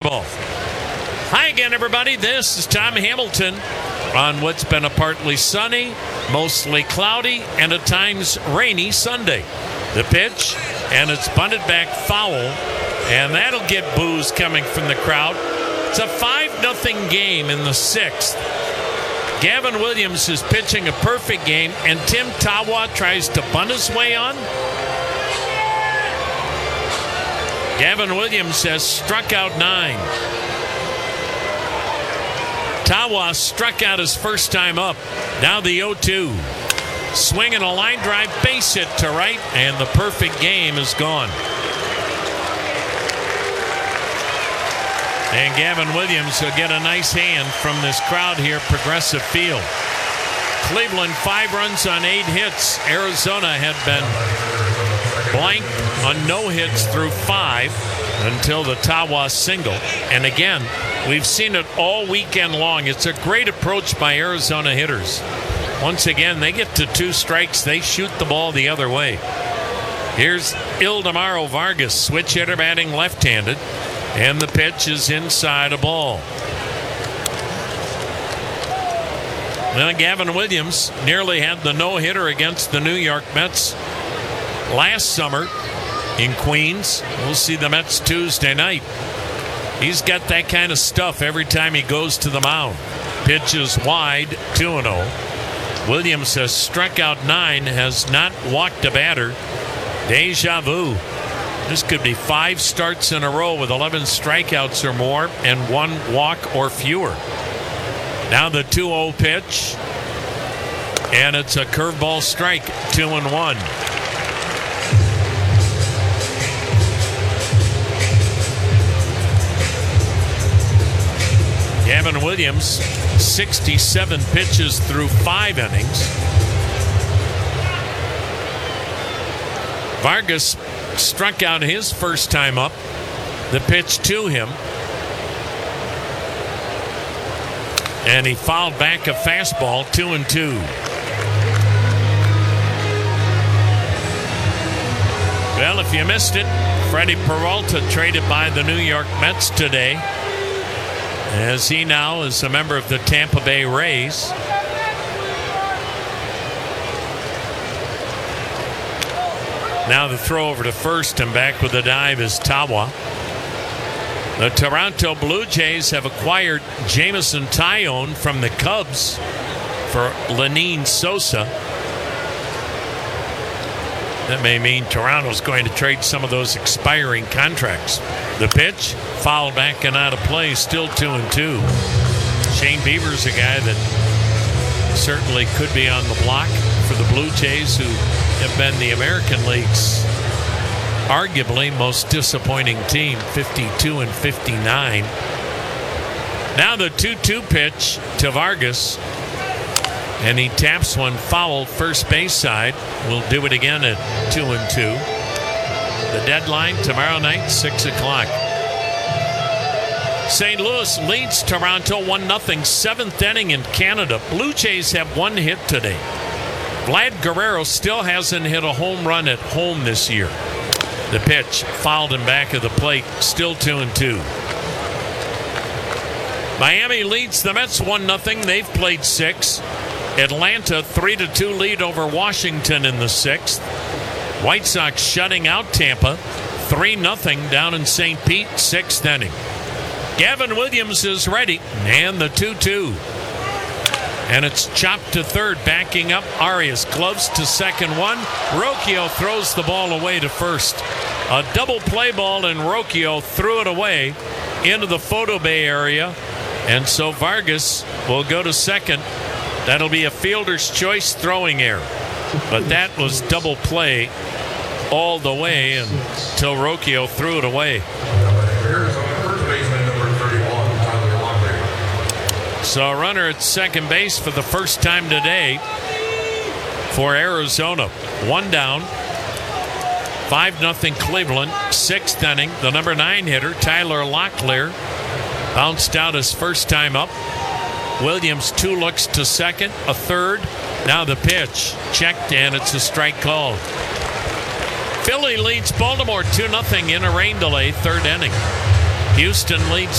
ball. Hi again, everybody. This is Tom Hamilton on what's been a partly sunny, mostly cloudy, and at times rainy Sunday. The pitch, and it's bunted back foul, and that'll get boos coming from the crowd. It's a 5-0 game in the sixth. Gavin Williams is pitching a perfect game, and Tim Tawa tries to bunt his way on. Gavin Williams has struck out 9. Tawa struck out his first time up. Now the 0-2. Swinging a line drive, base hit to right, and the perfect game is gone. And Gavin Williams will get a nice hand from this crowd here at Progressive Field. Cleveland 5 runs on 8 hits. Arizona had been blank on no hits through 5 until the Tawa single. And again, we've seen it all weekend long. It's a great approach by Arizona hitters. Once again, they get to 2 strikes. They shoot the ball the other way. Here's Ildemaro Vargas, switch hitter batting left-handed. And the pitch is inside a ball. Now Gavin Williams nearly had the no-hitter against the New York Mets last summer in Queens. We'll see the Mets Tuesday night. He's got that kind of stuff every time he goes to the mound. Pitch is wide, 2-0. Williams has struck out 9, has not walked a batter. Deja vu. This could be 5 starts in a row with 11 strikeouts or more and 1 walk or fewer. Now the 2-0 pitch. And it's a curveball strike, 2-1. Gavin Williams, 67 pitches through 5 innings. Vargas struck out his first time up. The pitch to him. And he fouled back a fastball, 2-2. Well, if you missed it, Freddie Peralta traded by the New York Mets today, as he now is a member of the Tampa Bay Rays. Now the throw over to first, and back with the dive is Tawa. The Toronto Blue Jays have acquired Jameson Taillon from the Cubs for Lenyn Sosa. That may mean Toronto's going to trade some of those expiring contracts. The pitch, fouled back and out of play, still 2-2. Shane Bieber's a guy that certainly could be on the block for the Blue Jays, who have been the American League's arguably most disappointing team, 52-59. Now the 2-2 pitch to Vargas, and he taps one foul first base side. We'll do it again at 2-2. The deadline tomorrow night, 6 o'clock. St. Louis leads Toronto 1-0, 7th inning in Canada. Blue Jays have 1 hit today. Vlad Guerrero still hasn't hit a home run at home this year. The pitch fouled in back of the plate, still 2-2. Miami leads the Mets 1-0. They've played 6. Atlanta 3-2 lead over Washington in the 6th. White Sox shutting out Tampa 3-0 down in St. Pete, 6th inning. Gavin Williams is ready, and the 2-2. And it's chopped to third, backing up Arias. Gloves to second one. Rocchio throws the ball away to first. A double play ball, and Rocchio threw it away into the photo bay area. And so Vargas will go to second. That'll be a fielder's choice throwing error. But that was double play all the way until Rocchio threw it away. So a runner at second base for the first time today for Arizona. 1 down. 5-0 Cleveland. 6th inning. The number 9 hitter, Tyler Locklear, bounced out his first time up. Williams 2 looks to second. A third. Now the pitch. Checked, and it's a strike called. Philly leads Baltimore 2-0 in a rain delay, 3rd inning. Houston leads